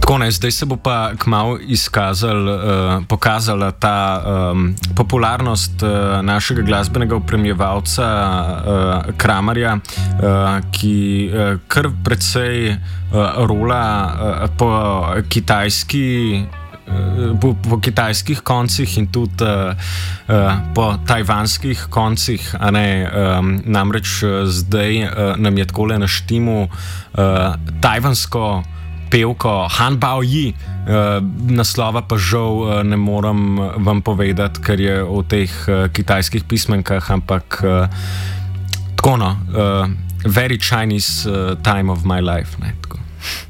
Tako ne, zdaj se bo pa kmalu pokazala ta popularnost našega glasbenega opremljevalca Kramarja, ki kar precej rola po kitajskih koncih in tudi po tajvanskih koncih, a ne, namreč zdaj nam je takole na štimu tajvansko pevko Han Bao-yi, naslova pa žal ne morem vam povedati, ker je v teh kitajskih pismenkah, ampak tako no, very Chinese time of my life, ne, tako.